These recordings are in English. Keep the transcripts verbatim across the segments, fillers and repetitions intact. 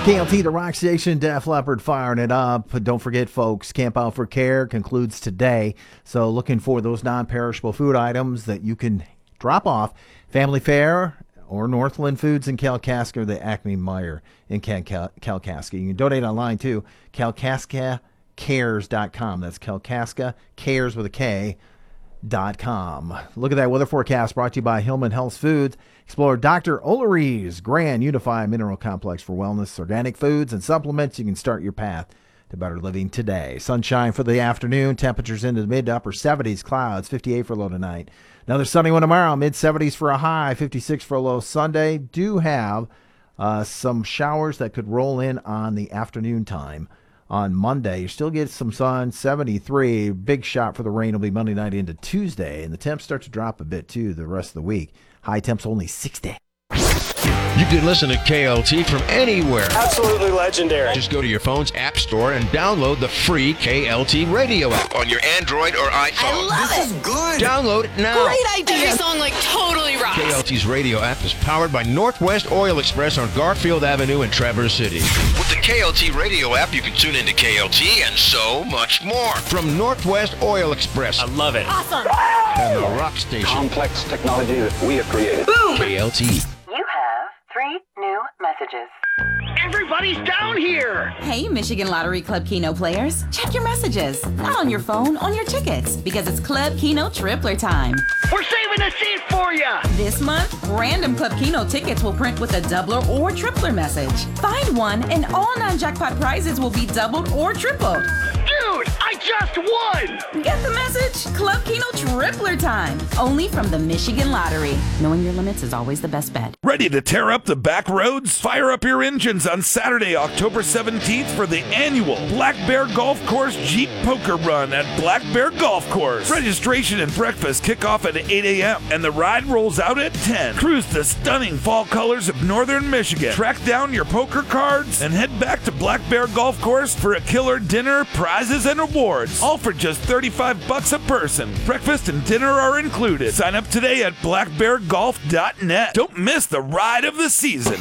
K L T, the rock station, Def Leppard firing it up. Don't forget, folks, Camp Out for Care concludes today. So looking for those non-perishable food items that you can drop off. Family Fare or Northland Foods in Kalkaska or the Acme Meyer in Kalkaska. You can donate online too, kalkaska cares dot com. That's Kalkaska Cares with a K. Dot com. Look at that weather forecast brought to you by Hillman Health Foods. Explore Doctor O'Leary's Grand Unified Mineral Complex for wellness, organic foods, and supplements. You can start your path to better living today. Sunshine for the afternoon. Temperatures into the mid to upper seventies. Clouds, fifty-eight for a low tonight. Another sunny one tomorrow. Mid seventies for a high, fifty-six for a low. Sunday do have uh, some showers that could roll in on the afternoon time. On Monday, you still get some sun, seventy-three. Big shot for the rain will be Monday night into Tuesday, and the temps start to drop a bit, too, the rest of the week. High temps only sixty. You can listen to K L T from anywhere. Absolutely legendary. Just go to your phone's app store and download the free K L T radio app on your Android or iPhone. I love this it. is good. Download it now. Great idea. Every song like totally rocks. K L T's radio app is powered by Northwest Oil Express on Garfield Avenue in Traverse City. With the K L T radio app, you can tune into K L T and so much more. From Northwest Oil Express. I love it. Awesome. And the rock station. Complex technology that we have created. Boom. K L T. You have three new messages. Everybody's down here. Hey, Michigan Lottery Club Keno players. Check your messages. Not on your phone, on your tickets. Because it's Club Keno Tripler time. We're saving a seat for you. This month, random Club Keno tickets will print with a doubler or tripler message. Find one and all non-jackpot prizes will be doubled or tripled. Dude, I just won. Get the message? Club Keno Tripler time. Only from the Michigan Lottery. Knowing your limits is always the best bet. Ready to tear up the back roads? Fire up your engines on Saturday, October seventeenth for the annual Black Bear Golf Course Jeep Poker Run at Black Bear Golf Course. Registration and breakfast kick off at eight a.m. and the ride rolls out at ten. Cruise the stunning fall colors of northern Michigan. Track down your poker cards and head back to Black Bear Golf Course for a killer dinner, prizes, and awards. All for just thirty-five bucks a person. Breakfast and dinner are included. Sign up today at black bear golf dot net. Don't miss the ride of the season.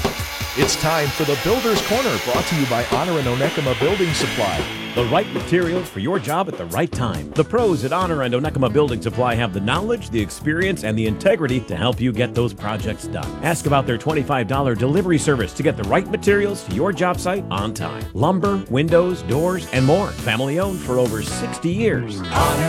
It's time for the Builder's Corner, brought to you by Honor and Onekama Building Supply. The right materials for your job at the right time. The pros at Honor and Onekama Building Supply have the knowledge, the experience, and the integrity to help you get those projects done. Ask about their twenty-five dollars delivery service to get the right materials to your job site on time. Lumber, windows, doors, and more. Family owned for over sixty years.